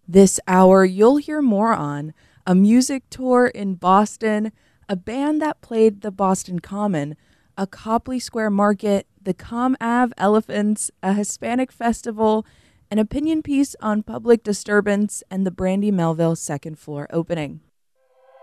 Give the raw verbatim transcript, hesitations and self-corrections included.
This hour, you'll hear more on a music tour in Boston, a band that played the Boston Common, a Copley Square Market, the Com Ave Elephants, a Hispanic festival, an opinion piece on public disturbance, and the Brandy Melville second floor opening.